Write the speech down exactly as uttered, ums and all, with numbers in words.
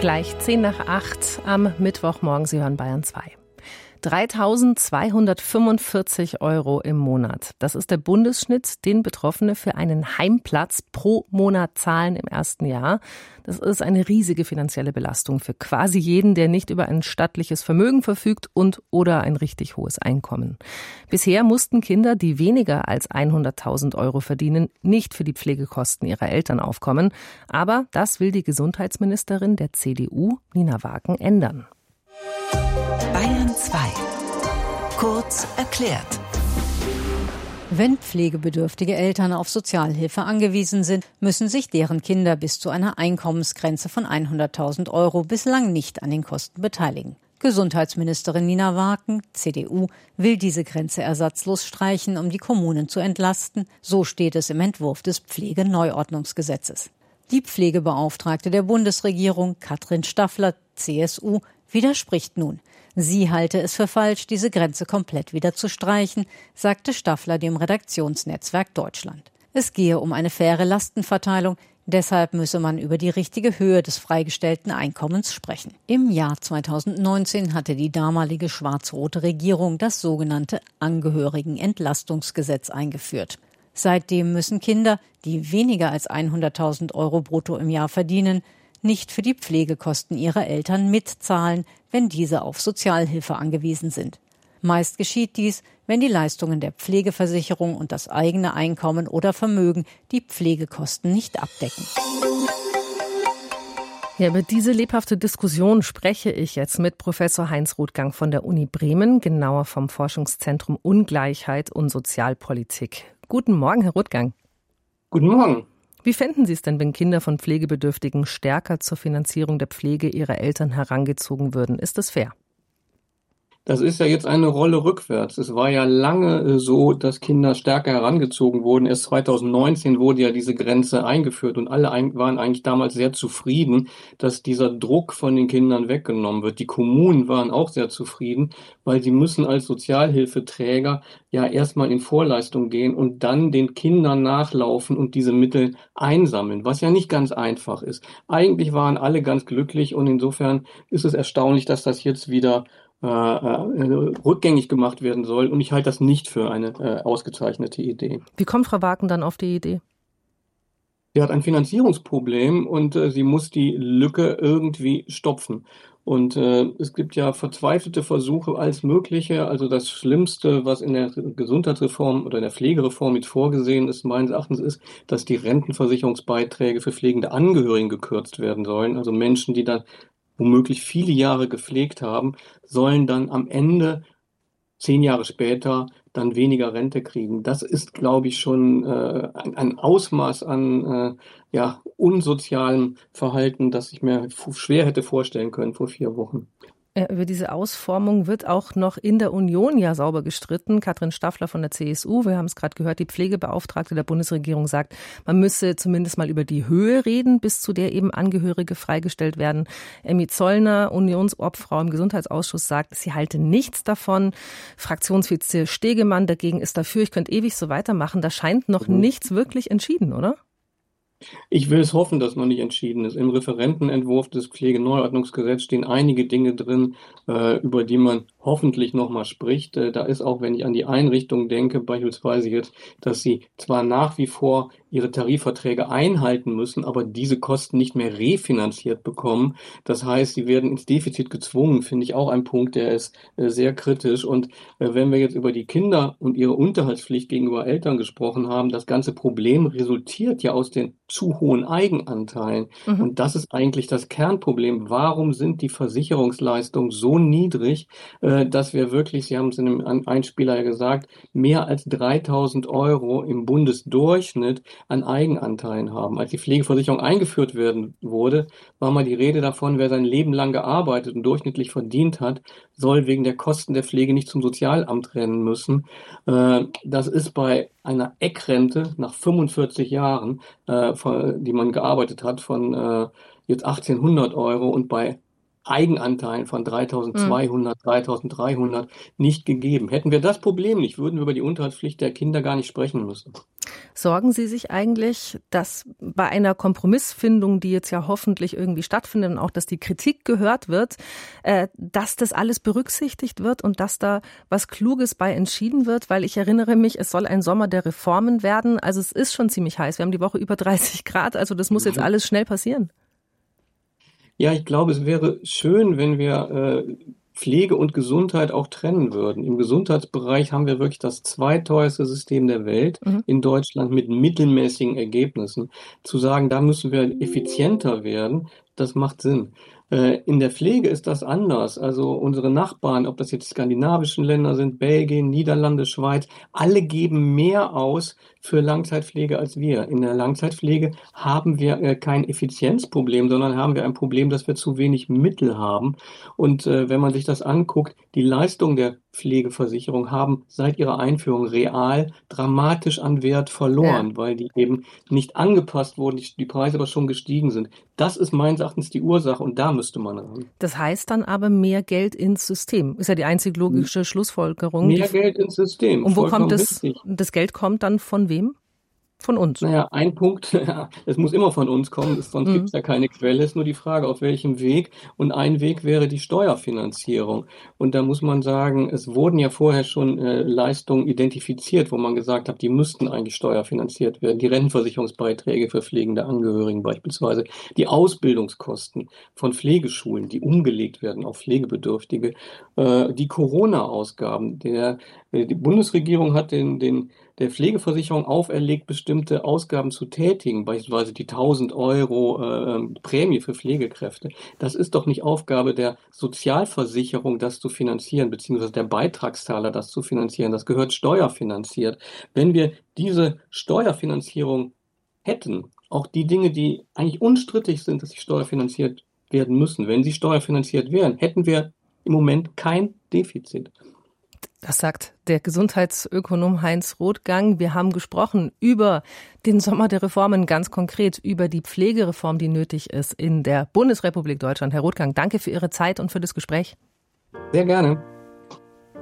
Gleich zehn nach acht am Mittwochmorgen. Sie hören Bayern zwei. dreitausendzweihundertfünfundvierzig Euro im Monat. Das ist der Bundesschnitt, den Betroffene für einen Heimplatz pro Monat zahlen im ersten Jahr. Das ist eine riesige finanzielle Belastung für quasi jeden, der nicht über ein stattliches Vermögen verfügt und oder ein richtig hohes Einkommen. Bisher mussten Kinder, die weniger als hunderttausend Euro verdienen, nicht für die Pflegekosten ihrer Eltern aufkommen. Aber das will die Gesundheitsministerin der C D U, Nina Wagen, ändern. Bayern zwei. Kurz erklärt. Wenn pflegebedürftige Eltern auf Sozialhilfe angewiesen sind, müssen sich deren Kinder bis zu einer Einkommensgrenze von hunderttausend Euro bislang nicht an den Kosten beteiligen. Gesundheitsministerin Nina Wagen, C D U, will diese Grenze ersatzlos streichen, um die Kommunen zu entlasten. So steht es im Entwurf des Pflegeneuordnungsgesetzes. Die Pflegebeauftragte der Bundesregierung, Katrin Staffler, C S U, widerspricht nun. Sie halte es für falsch, diese Grenze komplett wieder zu streichen, sagte Staffler dem Redaktionsnetzwerk Deutschland. Es gehe um eine faire Lastenverteilung, deshalb müsse man über die richtige Höhe des freigestellten Einkommens sprechen. Im Jahr zweitausendneunzehn hatte die damalige schwarz-rote Regierung das sogenannte Angehörigenentlastungsgesetz eingeführt. Seitdem müssen Kinder, die weniger als hunderttausend Euro brutto im Jahr verdienen, nicht für die Pflegekosten ihrer Eltern mitzahlen, wenn diese auf Sozialhilfe angewiesen sind. Meist geschieht dies, wenn die Leistungen der Pflegeversicherung und das eigene Einkommen oder Vermögen die Pflegekosten nicht abdecken. Ja, über diese lebhafte Diskussion spreche ich jetzt mit Professor Heinz Rothgang von der Uni Bremen, genauer vom Forschungszentrum Ungleichheit und Sozialpolitik. Guten Morgen, Herr Rothgang. Guten Morgen. Wie fänden Sie es denn, wenn Kinder von Pflegebedürftigen stärker zur Finanzierung der Pflege ihrer Eltern herangezogen würden? Ist das fair? Das ist ja jetzt eine Rolle rückwärts. Es war ja lange so, dass Kinder stärker herangezogen wurden. Erst zweitausendneunzehn wurde ja diese Grenze eingeführt und alle waren eigentlich damals sehr zufrieden, dass dieser Druck von den Kindern weggenommen wird. Die Kommunen waren auch sehr zufrieden, weil sie müssen als Sozialhilfeträger ja erstmal in Vorleistung gehen und dann den Kindern nachlaufen und diese Mittel einsammeln, was ja nicht ganz einfach ist. Eigentlich waren alle ganz glücklich und insofern ist es erstaunlich, dass das jetzt wieder Äh, äh, rückgängig gemacht werden soll. Und ich halte das nicht für eine äh, ausgezeichnete Idee. Wie kommt Frau Wagen dann auf die Idee? Sie hat ein Finanzierungsproblem und äh, sie muss die Lücke irgendwie stopfen. Und äh, es gibt ja verzweifelte Versuche, alles Mögliche. Also das Schlimmste, was in der Gesundheitsreform oder in der Pflegereform jetzt vorgesehen ist, meines Erachtens ist, dass die Rentenversicherungsbeiträge für pflegende Angehörigen gekürzt werden sollen. Also Menschen, die dann womöglich viele Jahre gepflegt haben, sollen dann am Ende, zehn Jahre später, dann weniger Rente kriegen. Das ist, glaube ich, schon äh, ein, ein Ausmaß an äh, ja, unsozialem Verhalten, das ich mir f- schwer hätte vorstellen können vor vier Wochen. Über diese Ausformung wird auch noch in der Union ja sauber gestritten. Katrin Staffler von der C S U, wir haben es gerade gehört, die Pflegebeauftragte der Bundesregierung sagt, man müsse zumindest mal über die Höhe reden, bis zu der eben Angehörige freigestellt werden. Emmy Zollner, Unionsobfrau im Gesundheitsausschuss, sagt, sie halte nichts davon. Fraktionsvize Stegemann dagegen ist dafür. Ich könnte ewig so weitermachen. Da scheint noch mhm. nichts wirklich entschieden, oder? Ich will es hoffen, dass noch nicht entschieden ist. Im Referentenentwurf des Pflegeneuordnungsgesetzes stehen einige Dinge drin, äh, über die man hoffentlich nochmal spricht. Äh, da ist auch, wenn ich an die Einrichtung denke, beispielsweise jetzt, dass sie zwar nach wie vor ihre Tarifverträge einhalten müssen, aber diese Kosten nicht mehr refinanziert bekommen. Das heißt, sie werden ins Defizit gezwungen, finde ich auch ein Punkt, der ist äh, sehr kritisch. Und äh, wenn wir jetzt über die Kinder und ihre Unterhaltspflicht gegenüber Eltern gesprochen haben, das ganze Problem resultiert ja aus den zu hohen Eigenanteilen. Mhm. Und das ist eigentlich das Kernproblem. Warum sind die Versicherungsleistungen so niedrig, äh, dass wir wirklich, Sie haben es in einem Einspieler ja gesagt, mehr als dreitausend Euro im Bundesdurchschnitt an Eigenanteilen haben. Als die Pflegeversicherung eingeführt werden wurde, war mal die Rede davon, wer sein Leben lang gearbeitet und durchschnittlich verdient hat, soll wegen der Kosten der Pflege nicht zum Sozialamt rennen müssen. Äh, das ist bei einer Eckrente nach fünfundvierzig Jahren, äh, von, die man gearbeitet hat, von äh, jetzt achtzehnhundert Euro und bei Eigenanteilen von dreitausendzweihundert, mhm. dreitausenddreihundert nicht gegeben. Hätten wir das Problem nicht, würden wir über die Unterhaltspflicht der Kinder gar nicht sprechen müssen. Sorgen Sie sich eigentlich, dass bei einer Kompromissfindung, die jetzt ja hoffentlich irgendwie stattfindet und auch, dass die Kritik gehört wird, äh, dass das alles berücksichtigt wird und dass da was Kluges bei entschieden wird? Weil ich erinnere mich, es soll ein Sommer der Reformen werden. Also es ist schon ziemlich heiß. Wir haben die Woche über dreißig Grad. Also das muss jetzt alles schnell passieren. Ja, ich glaube, es wäre schön, wenn wir äh, Pflege und Gesundheit auch trennen würden. Im Gesundheitsbereich haben wir wirklich das zweiteuerste System der Welt mhm. in Deutschland mit mittelmäßigen Ergebnissen. Zu sagen, da müssen wir effizienter werden, das macht Sinn. In der Pflege ist das anders. Also unsere Nachbarn, ob das jetzt skandinavischen Länder sind, Belgien, Niederlande, Schweiz, alle geben mehr aus für Langzeitpflege als wir. In der Langzeitpflege haben wir kein Effizienzproblem, sondern haben wir ein Problem, dass wir zu wenig Mittel haben. Und äh, wenn man sich das anguckt, die Leistungen der Pflegeversicherung haben seit ihrer Einführung real dramatisch an Wert verloren, ja. weil die eben nicht angepasst wurden, die, die Preise aber schon gestiegen sind. Das ist meines Erachtens die Ursache und da müsste man ran. Das heißt dann aber mehr Geld ins System. Ist ja die einzig logische hm. Schlussfolgerung. Mehr die, Geld ins System. Und wo kommt das? Richtig. Das Geld kommt dann von wem? Von uns. Naja, ein Punkt, es muss immer von uns kommen, sonst mhm. gibt es ja keine Quelle, ist nur die Frage, auf welchem Weg. Und ein Weg wäre die Steuerfinanzierung. Und da muss man sagen, es wurden ja vorher schon äh, Leistungen identifiziert, wo man gesagt hat, die müssten eigentlich steuerfinanziert werden. Die Rentenversicherungsbeiträge für pflegende Angehörigen beispielsweise, die Ausbildungskosten von Pflegeschulen, die umgelegt werden auf Pflegebedürftige, äh, die Corona-Ausgaben. Der, äh, die Bundesregierung hat den, den der Pflegeversicherung auferlegt, bestimmte Ausgaben zu tätigen, beispielsweise die tausend Euro äh, Prämie für Pflegekräfte. Das ist doch nicht Aufgabe der Sozialversicherung, das zu finanzieren, beziehungsweise der Beitragszahler, das zu finanzieren. Das gehört steuerfinanziert. Wenn wir diese Steuerfinanzierung hätten, auch die Dinge, die eigentlich unstrittig sind, dass sie steuerfinanziert werden müssen, wenn sie steuerfinanziert wären, hätten wir im Moment kein Defizit. Das sagt der Gesundheitsökonom Heinz Rothgang. Wir haben gesprochen über den Sommer der Reformen, ganz konkret über die Pflegereform, die nötig ist in der Bundesrepublik Deutschland. Herr Rothgang, danke für Ihre Zeit und für das Gespräch. Sehr gerne.